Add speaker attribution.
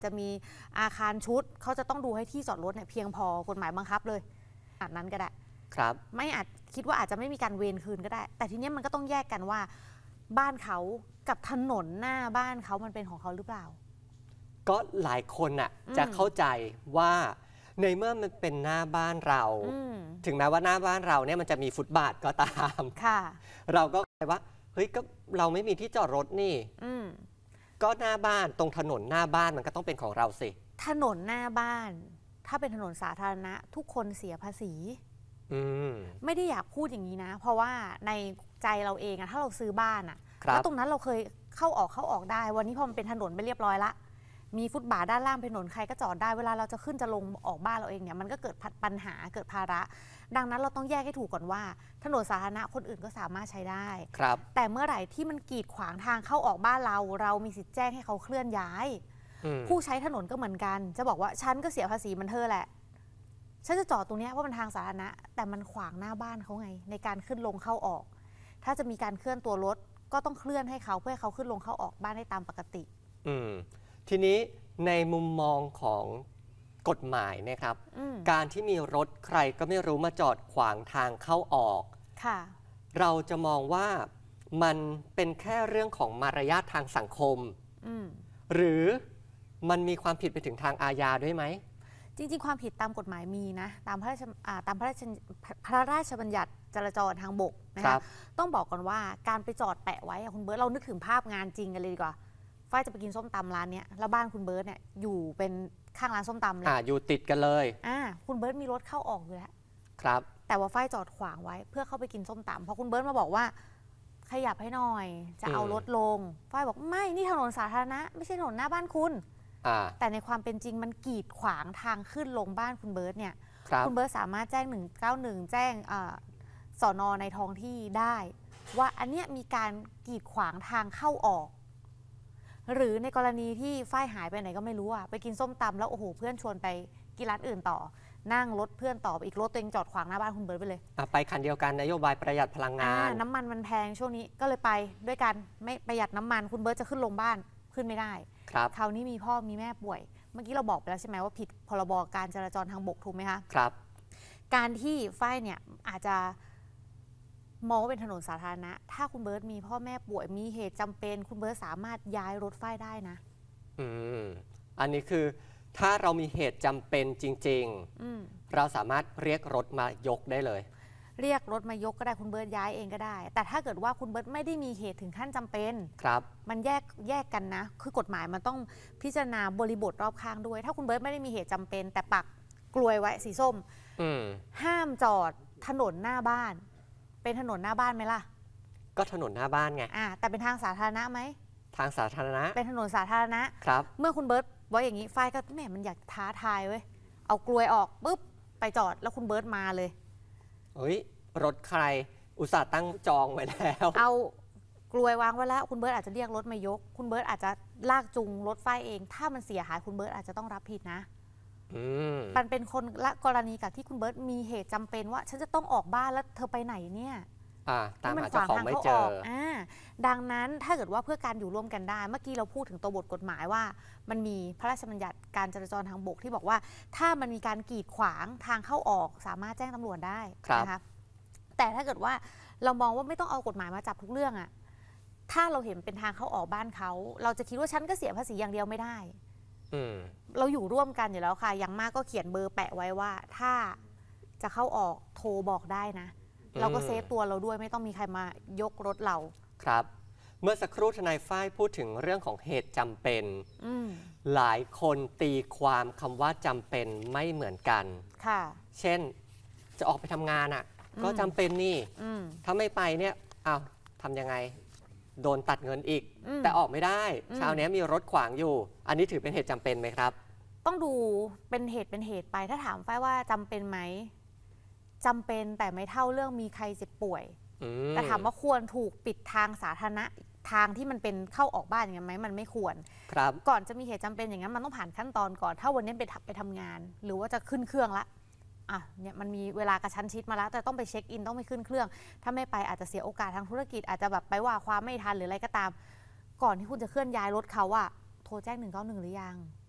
Speaker 1: จะมีอาคารชุดเขาจะต้องดูให้ที่จอดรถเนี่ยเพียงพอกฎหมายบังคับเลยอาจนั้นก็ได้
Speaker 2: ครับ
Speaker 1: ไม่อาจคิดว่าอาจจะไม่มีการเวรคืนก็ได้แต่ทีนี้มันก็ต้องแยกกันว่าบ้านเขากับถนนหน้าบ้านเขามันเป็นของเขาหรือเปล่า
Speaker 2: ก็หลายคนน่ะจะเข้าใจว่าในเมื่อมันเป็นหน้าบ้านเราถึงแม้ว่าหน้าบ้านเราเนี่ยมันจะมีฟุตบาทก็ตาม
Speaker 1: ค่ะ
Speaker 2: เราก็คิดว่าเฮ้ยก็เราไม่มีที่จอดรถนี่ก็หน้าบ้านตรงถนนหน้าบ้านมันก็ต้องเป็นของเราสิ
Speaker 1: ถนนหน้าบ้านถ้าเป็นถนนสาธารณะทุกคนเสียภาษีไม่ได้อยากพูดอย่างนี้นะเพราะว่าในใจเราเองอะถ้าเราซื้อบ้านอะแล้วตรงนั้นเราเคยเข้าออกได้วันนี้พอมันเป็นถนนไปเรียบร้อยละมีฟุตบาทด้านล่างเป็นถนนใครก็จอดได้เวลาเราจะขึ้นจะลงออกบ้านเราเองเนี่ยมันก็เกิดปัญหาเกิดภาระดังนั้นเราต้องแยกให้ถูกก่อนว่าถนนสาธารณะคนอื่นก็สามารถใช้ได้
Speaker 2: ครับ
Speaker 1: แต่เมื่อไหร่ที่มันกีดขวางทางเข้าออกบ้านเรามีสิทธิ์แจ้งให้เขาเคลื่อนย้ายผู้ใช้ถนนก็เหมือนกันจะบอกว่าฉันก็เสียภาษีมันเธอแหละฉันจะจอดตรงนี้เพราะมันทางสาธารณะแต่มันขวางหน้าบ้านเขาไงในการขึ้นลงเข้าออกถ้าจะมีการเคลื่อนตัวรถก็ต้องเคลื่อนให้เขาเพื่อให้เขาขึ้นลงเข้าออกบ้านได้ตามปกติ
Speaker 2: ทีนี้ในมุมมองของกฎหมายนะครับการที่มีรถใครก็ไม่รู้มาจอดขวางทางเข้าออกเราจะมองว่ามันเป็นแค่เรื่องของมารยาททางสังคมหรือมันมีความผิดไปถึงทางอาญาด้วยไหม
Speaker 1: จริงๆความผิดตามกฎหมายมีนะตามพระราชบัญญัติจราจรทางบกนะคะต้องบอกก่อนว่าการไปจอดแปะไว้คุณเบิร์ตเรานึกถึงภาพงานจริงกันเลยดีกว่าฝ้ายจะไปกินส้มตำร้านเนี้ยแล้วบ้านคุณเบิร์ตเนี่ยอยู่เป็นข้างร้านส้มตำเลย
Speaker 2: อยู่ติดกันเลย
Speaker 1: คุณเบิร์ตมีรถเข้าออกอยู่แล้ว
Speaker 2: ครับ
Speaker 1: แต่ว่าฝ้ายจอดขวางไว้เพื่อเข้าไปกินส้มตำพอคุณเบิร์ตมาบอกว่าขยับให้หน่อยจะเอารถลงฝ้ายบอกไม่นี่ถนนสาธารณะไม่ใช่ถนนหน้าบ้านคุณแต่ในความเป็นจริงมันกีดขวางทางขึ้นลงบ้านคุณเบิร์ตเนี่ยคุณเบิร์ตสามารถแจ้ง191แจ้งสน.ในท้องที่ได้ว่าอันเนี้ยมีการกีดขวางทางเข้าออกหรือในกรณีที่ฝ้ายหายไปไหนก็ไม่รู้ไปกินส้มตำแล้วโอ้โหเพื่อนชวนไปกินร้านอื่นต่อนั่งรถเพื่อนต่ออีกรถตัวเองจอดขวางหน้าบ้านคุณเบิร์ตไปเลย
Speaker 2: ไปคันเดียวกันนโยบายประหยัดพลังงาน
Speaker 1: น้ำมันมันแพงช่วงนี้ก็เลยไปด้วยกันไม่ประหยัดน้ำมันคุณเบิร์ตจะขึ้นลงบ้านขึ้นไม่ได้คราวนี้มีพ่อมีแม่ป่วยเมื่อกี้เราบอกไปแล้วใช่ไหมว่าผิดพรบการจราจรทางบกถูกไหมคะ
Speaker 2: ครับ
Speaker 1: การที่ฝ้ายเนี่ยอาจจะมองว่าเป็นถนนสาธารณะถ้าคุณเบิร์ตมีพ่อแม่ป่วยมีเหตุจำเป็นคุณเบิร์ตสามารถย้ายรถฝ้ายได้นะ
Speaker 2: อันนี้คือถ้าเรามีเหตุจำเป็นจริงๆเราสามารถเรียกรถมายกได้เลย
Speaker 1: เรียกรถมายกก็ได้คุณเบิร์ตย้ายเองก็ได้แต่ถ้าเกิดว่าคุณเบิร์ตไม่ได้มีเหตุถึงขั้นจำเป็น
Speaker 2: ครับ
Speaker 1: มันแยกกันนะคือกฎหมายมันต้องพิจารณาบริบทรอบข้างด้วยถ้าคุณเบิร์ตไม่ได้มีเหตุจำเป็นแต่ปักกลวยไว้สีส้มห้ามจอดถนนหน้าบ้านเป็นถนนหน้าบ้านไหมล่ะ
Speaker 2: ก็ถนนหน้าบ้านไง
Speaker 1: แต่เป็นทางสาธารณะไหม
Speaker 2: ทางสาธารณะ
Speaker 1: เป็นถนนสาธารณะ
Speaker 2: ครับ
Speaker 1: เมื่อคุณเบิร์ตไว้อย่างนี้ฝ้ายก็แหมมันอยากท้าทายเว้ยเอากลวยออกปุ๊บไปจอดแล้วคุณเบิร์ตมาเลย
Speaker 2: รถใครอุตส่าห์ตั้งจองไว้แล้ว
Speaker 1: เอากลวยวางไว้แล้วคุณเบิร์ตอาจจะเรียกรถมายกคุณเบิร์ตอาจจะลากจูงรถฝ้ายเองถ้ามันเสียหายคุณเบิร์ตอาจจะต้องรับผิดนะมันเป็นคนละกรณีกับที่คุณเบิร์ตมีเหตุจำเป็นว่าฉันจะต้องออกบ้านแล้วเธอไปไหนเนี่ย
Speaker 2: ตามหาเจ้าของไม่เจอ
Speaker 1: ดังนั้นถ้าเกิดว่าเพื่อการอยู่ร่วมกันได้เมื่อกี้เราพูดถึงตัวบทกฎหมายว่ามันมีพระราชบัญญัติการจราจรทางบกที่บอกว่าถ้ามันมีการกีดขวางทางเข้าออกสามารถแจ้งตำรวจได้นะคะแต่ถ้าเกิดว่าเรามองว่าไม่ต้องเอากฎหมายมาจับทุกเรื่องถ้าเราเห็นเป็นทางเข้าออกบ้านเขาเราจะคิดว่าฉันก็เสียภาษีอย่างเดียวไม่ได้เราอยู่ร่วมกันอยู่แล้วค่ะอย่างมากก็เขียนเบอร์แปะไว้ว่าถ้าจะเข้าออกโทรบอกได้นะเราก็เซฟตัวเราด้วยไม่ต้องมีใครมายกรถเรา
Speaker 2: ครับเมื่อสักครู่ทนายฝ้ายพูดถึงเรื่องของเหตุจำเป็นหลายคนตีความคำว่าจำเป็นไม่เหมือนกัน
Speaker 1: ค่ะ
Speaker 2: เช่นจะออกไปทำงานก็จำเป็นนี่ถ้าไม่ไปเนี่ยทำยังไงโดนตัดเงินอีกแต่ออกไม่ได้เช้านี้มีรถขวางอยู่อันนี้ถือเป็นเหตุจำเป็นไหมครับ
Speaker 1: ต้องดูเป็นเหตุไปถ้าถามฝ้ายว่าจำเป็นไหมจำเป็นแต่ไม่เท่าเรื่องมีใครเจ็บป่วยแต่ถามว่าควรถูกปิดทางสาธารณะทางที่มันเป็นเข้าออกบ้านอย่างนั้นไหมมันไม่ควร
Speaker 2: ครับ
Speaker 1: ก่อนจะมีเหตุจำเป็นอย่างนั้นมันต้องผ่านขั้นตอนก่อนถ้าวันนี้ไปทำงานหรือว่าจะขึ้นเครื่องละเนี่ยมันมีเวลากระชั้นชิดมาแล้วแต่ต้องไปเช็คอินต้องไปขึ้นเครื่องถ้าไม่ไปอาจจะเสียโอกาสทางธุรกิจอาจจะแบบไปว่าความไม่ทันหรืออะไรก็ตามก่อนที่คุณจะเคลื่อนย้ายรถเขาโทรแจ้ง191หรือยัง